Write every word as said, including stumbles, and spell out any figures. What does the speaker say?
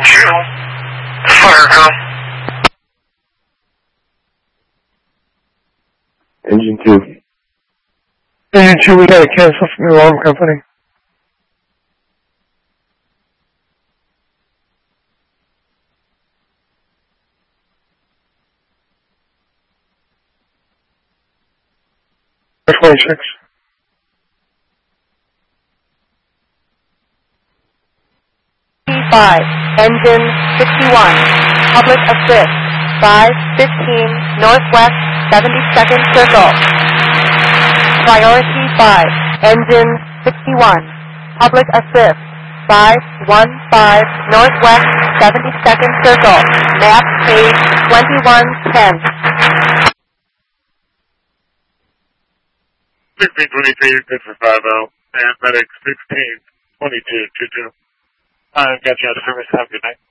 Engine two, fire com. Engine two. Engine two, we got to cancel from the alarm company. twenty-six. five, engine sixty-one, public assist, five fifteen, northwest, seventy-second circle. Priority five, engine sixty-one, public assist, five one five, northwest, seventy-second circle, map page twenty-one ten. sixteen twenty-three, good for five oh, and medic sixteen twenty-two twenty-two. I got you out of service. Have a good night.